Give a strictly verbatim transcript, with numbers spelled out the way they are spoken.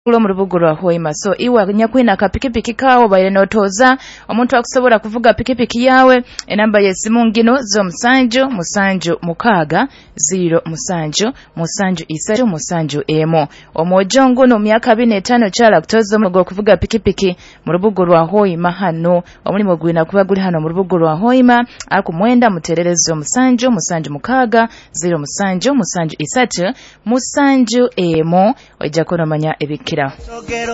Kulo mu lubugo lwa Hoima so iwa nyakwina ka pikipiki kawo bayire notoza omuntu akusobola kuvuga pikipiki yawe enamba yesimu ngino zo musanju musanju mukaga zero musanju musanju isatu musanju emo omojongo no myaka abiri n'etaano kyala kutoza omugo kuvuga pikipiki mu lubugo lwa Hoima hano omulimo gwina kuba guli hano mu lubugo lwa Hoima akumwenda mutererezo musanju musanju mukaga zero musanju musanju isatu musanju emo ojja kunomanya ebikira.